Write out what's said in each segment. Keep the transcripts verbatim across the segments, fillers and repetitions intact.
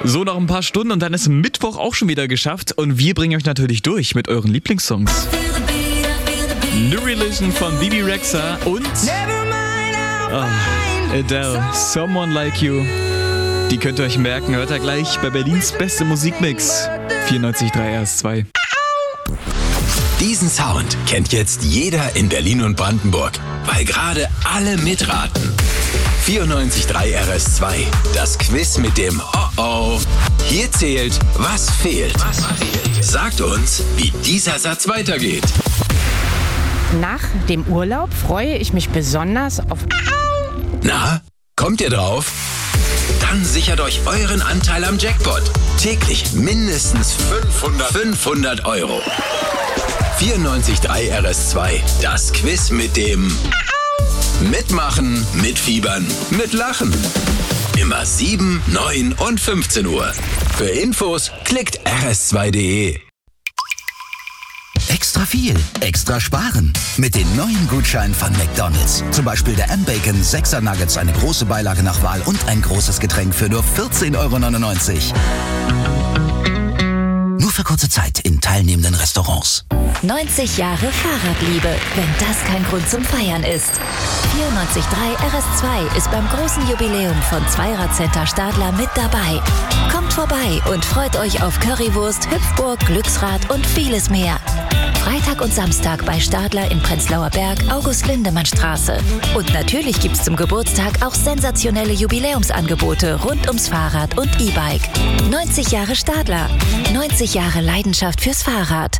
So, noch ein paar Stunden und dann ist Mittwoch auch schon wieder geschafft und wir bringen euch natürlich durch mit euren Lieblingssongs. New Religion von Bebe Rexha und oh, Adele, Someone Like You. Die könnt ihr euch merken, hört ihr gleich bei Berlins beste Musikmix. vierundneunzig Komma drei R S zwei. Diesen Sound kennt jetzt jeder in Berlin und Brandenburg, weil gerade alle mitraten. vierundneunzig Komma drei R S zwei, das Quiz mit dem Oh-Oh. Hier zählt, was fehlt. Was fehlt? Sagt uns, wie dieser Satz weitergeht. Nach dem Urlaub freue ich mich besonders auf... Na, kommt ihr drauf? Dann sichert euch euren Anteil am Jackpot. Täglich mindestens fünfhundert, fünfhundert Euro. vierundneunzig Komma drei R S zwei, das Quiz mit dem Mitmachen, mitfiebern, mitlachen. Immer sieben, neun und fünfzehn Uhr. Für Infos klickt r s zwei punkt d e. Extra viel, extra sparen. Mit den neuen Gutscheinen von McDonald's. Zum Beispiel der M-Bacon sechser Nuggets, eine große Beilage nach Wahl und ein großes Getränk für nur vierzehn Euro neunundneunzig. Nur für kurze Zeit in teilnehmenden Restaurants. neunzig Jahre Fahrradliebe, wenn das kein Grund zum Feiern ist. vierundneunzig Komma drei R S zwei ist beim großen Jubiläum von Zweiradcenter Stadler mit dabei. Kommt vorbei und freut euch auf Currywurst, Hüpfburg, Glücksrad und vieles mehr. Freitag und Samstag bei Stadler in Prenzlauer Berg, August-Lindemann-Straße. Und natürlich gibt's zum Geburtstag auch sensationelle Jubiläumsangebote rund ums Fahrrad und E-Bike. neunzig Jahre Stadler, neunzig Jahre Leidenschaft fürs Fahrrad.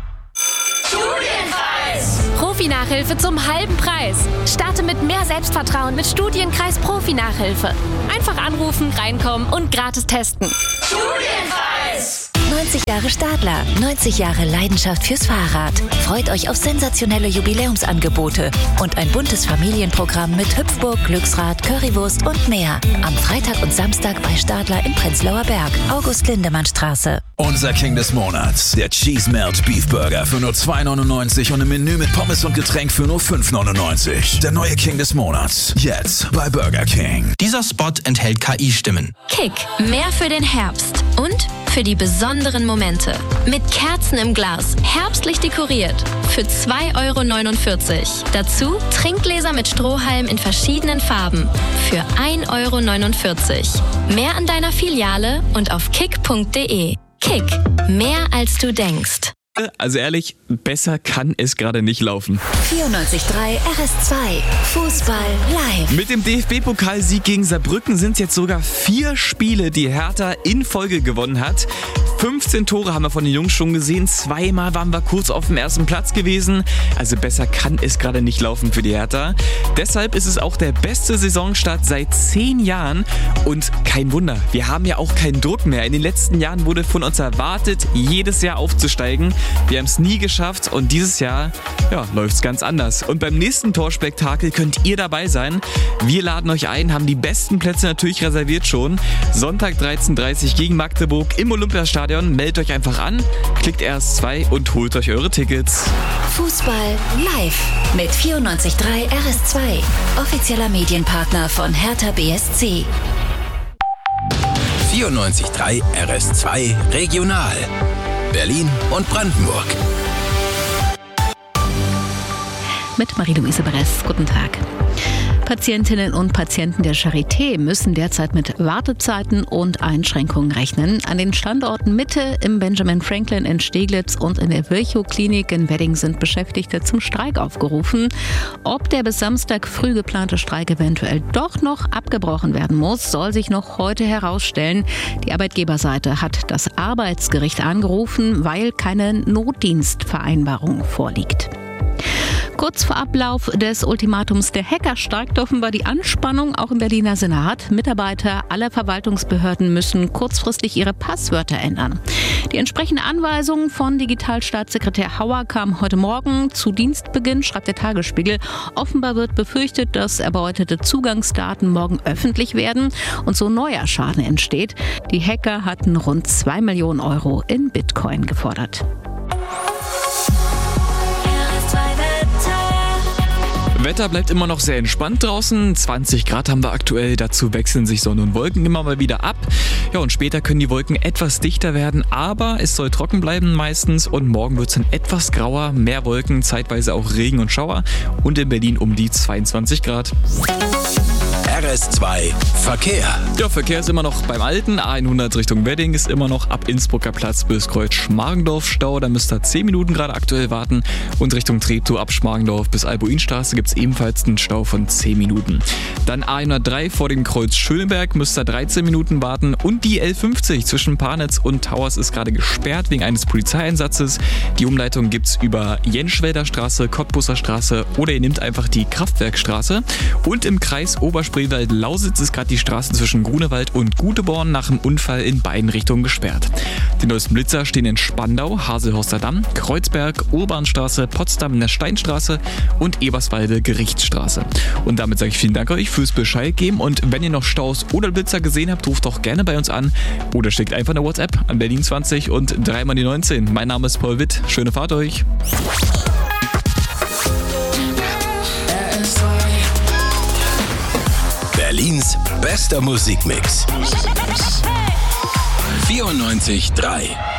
Studienkreis! Profi-Nachhilfe zum halben Preis. Starte mit mehr Selbstvertrauen mit Studienkreis Profi-Nachhilfe. Einfach anrufen, reinkommen und gratis testen. Studienkreis! neunzig Jahre Stadler, neunzig Jahre Leidenschaft fürs Fahrrad. Freut euch auf sensationelle Jubiläumsangebote und ein buntes Familienprogramm mit Hüpfburg, Glücksrad, Currywurst und mehr. Am Freitag und Samstag bei Stadler in Prenzlauer Berg, August-Lindemann-Straße. Unser King des Monats, der Cheese Melt Beef Burger für nur zwei neunundneunzig und im Menü mit Pommes und Getränk für nur fünf neunundneunzig. Der neue King des Monats, jetzt bei Burger King. Dieser Spot enthält K I-Stimmen. Kick, mehr für den Herbst und für die besonderen Momente. Mit Kerzen im Glas, herbstlich dekoriert, für zwei Euro neunundvierzig. Dazu Trinkgläser mit Strohhalm in verschiedenen Farben, für ein Euro neunundvierzig. Mehr an deiner Filiale und auf kick punkt de. Kick, mehr als du denkst. Also ehrlich, besser kann es gerade nicht laufen. vierundneunzig Komma drei R S zwei, Fußball live. Mit dem D F B-Pokalsieg gegen Saarbrücken sind es jetzt sogar vier Spiele, die Hertha in Folge gewonnen hat. fünfzehn Tore haben wir von den Jungs schon gesehen. Zweimal waren wir kurz auf dem ersten Platz gewesen. Also besser kann es gerade nicht laufen für die Hertha. Deshalb ist es auch der beste Saisonstart seit zehn Jahren. Und kein Wunder, wir haben ja auch keinen Druck mehr. In den letzten Jahren wurde von uns erwartet, jedes Jahr aufzusteigen. Wir haben es nie geschafft und dieses Jahr ja, läuft es ganz anders. Und beim nächsten Torspektakel könnt ihr dabei sein. Wir laden euch ein, haben die besten Plätze natürlich reserviert schon. Sonntag dreizehn Uhr dreißig gegen Magdeburg im Olympiastadion. Meldet euch einfach an, klickt R S zwei und holt euch eure Tickets. Fußball live mit vierundneunzig Komma drei R S zwei, offizieller Medienpartner von Hertha B S C. vierundneunzig Komma drei R S zwei Regional. Berlin und Brandenburg. Mit Marie-Louise Bress. Guten Tag. Patientinnen und Patienten der Charité müssen derzeit mit Wartezeiten und Einschränkungen rechnen. An den Standorten Mitte, im Benjamin Franklin in Steglitz und in der Virchow-Klinik in Wedding sind Beschäftigte zum Streik aufgerufen. Ob der bis Samstag früh geplante Streik eventuell doch noch abgebrochen werden muss, soll sich noch heute herausstellen. Die Arbeitgeberseite hat das Arbeitsgericht angerufen, weil keine Notdienstvereinbarung vorliegt. Kurz vor Ablauf des Ultimatums der Hacker steigt offenbar die Anspannung auch im Berliner Senat. Mitarbeiter aller Verwaltungsbehörden müssen kurzfristig ihre Passwörter ändern. Die entsprechende Anweisung von Digitalstaatssekretär Hauer kam heute Morgen zu Dienstbeginn, schreibt der Tagesspiegel. Offenbar wird befürchtet, dass erbeutete Zugangsdaten morgen öffentlich werden und so neuer Schaden entsteht. Die Hacker hatten rund zwei Millionen Euro in Bitcoin gefordert. Wetter bleibt immer noch sehr entspannt draußen. zwanzig Grad haben wir aktuell. Dazu wechseln sich Sonne und Wolken immer mal wieder ab. Ja, und später können die Wolken etwas dichter werden, aber es soll trocken bleiben meistens. Und morgen wird es dann etwas grauer, mehr Wolken, zeitweise auch Regen und Schauer. Und in Berlin um die zweiundzwanzig Grad. R S zwei Verkehr. Ja, Verkehr ist immer noch beim Alten. A hundert Richtung Wedding ist immer noch ab Innsbrucker Platz bis Kreuz Schmargendorf Stau. Da müsst ihr zehn Minuten gerade aktuell warten. Und Richtung Treptow ab Schmargendorf bis Albuinstraße gibt es ebenfalls einen Stau von zehn Minuten. Dann A hundertdrei vor dem Kreuz Schöneberg müsst ihr dreizehn Minuten warten. Und die L fünfzig zwischen Parnitz und Tauers ist gerade gesperrt wegen eines Polizeieinsatzes. Die Umleitung gibt es über Jenschwelder Straße, Cottbusser Straße oder ihr nehmt einfach die Kraftwerkstraße. Und im Kreis Oberspreewald-Lausitz ist gerade die Straße zwischen Grunewald und Guteborn nach dem Unfall in beiden Richtungen gesperrt. Die neuesten Blitzer stehen in Spandau, Haselhorster Damm, Kreuzberg, Urbanstraße, Potsdam in der Steinstraße und Eberswalde Gerichtsstraße. Und damit sage ich vielen Dank euch fürs Bescheid geben und wenn ihr noch Staus oder Blitzer gesehen habt, ruft doch gerne bei uns an oder schickt einfach eine WhatsApp an Berlin zwanzig und drei mal die neunzehn. Mein Name ist Paul Witt. Schöne Fahrt euch. Berlins bester Musikmix. vierundneunzig Komma drei